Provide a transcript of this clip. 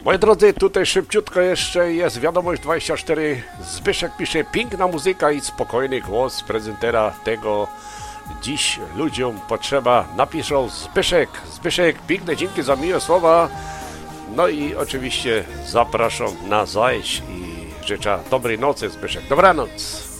Moi drodzy, tutaj szybciutko jeszcze jest wiadomość 24. Zbyszek pisze, piękna muzyka i spokojny głos prezentera tego dziś ludziom potrzeba. Napiszą Zbyszek, piękne dzięki za miłe słowa. No i oczywiście zapraszam na zajść i życzę dobrej nocy, Zbyszek. Dobranoc.